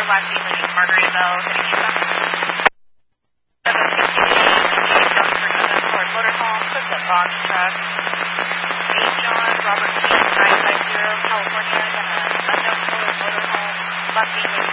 last name is Margaritaville, Kitty 758, Motorhome, Quick Box Truck, 8 John, Robert King, 950, California, unknown code, Motorhome, last name is